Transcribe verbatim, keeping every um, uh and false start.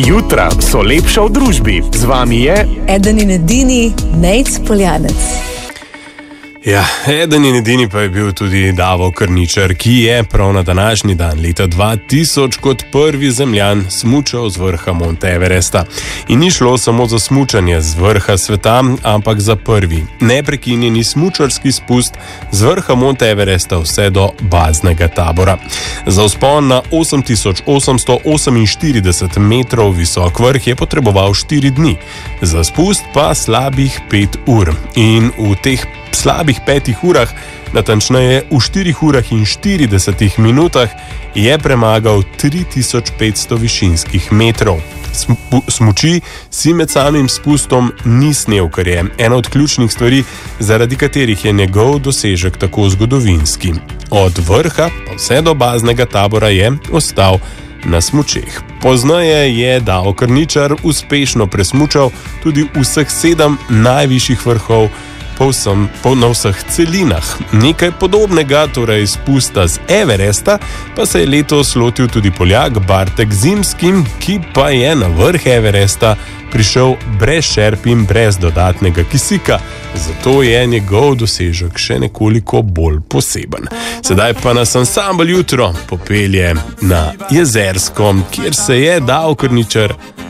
Jutra so lepša v družbi. Z vami je eden in edini Nejc Poljanec. Ja, eden in edini pa je bil tudi Davo Krničar, ki je prav na današnji dan leta dva tisoč kot prvi Zemljan smučal z vrha Monte Everesta. In ni šlo samo za smučanje z vrha sveta, ampak za prvi neprekinjeni smučarski spust z vrha Monte Everesta vse do baznega tabora. Za vzpon na osem tisoč osemsto oseminštirideset metrov visok vrh je potreboval štiri dni, za spust pa slabih pet ur. In v teh slabih petih urah, natančneje v štirih urah in štiridesetih minutah, je premagal tri tisoč petsto višinskih metrov. Smuči si med samim spustom ni snel, kar je ena od ključnih stvari, zaradi katerih je njegov dosežek tako zgodovinski. Od vrha pa vse do baznega tabora je ostal na smučeh. Pozneje je Davo Krničar uspešno presmučal tudi vseh sedem najvišjih vrhov povsem po na vseh celinah. Nekaj podobnega, torej spusta z Everesta, pa se je letos lotil tudi Poljak Bartek Zimski, ki pa je na vrh Everesta prišel brez šerp in brez dodatnega kisika, zato je njegov dosežek še nekoliko bolj poseben. Sedaj pa nas ansambel Jutro popelje na Jezersko, kjer se je Davo Krničar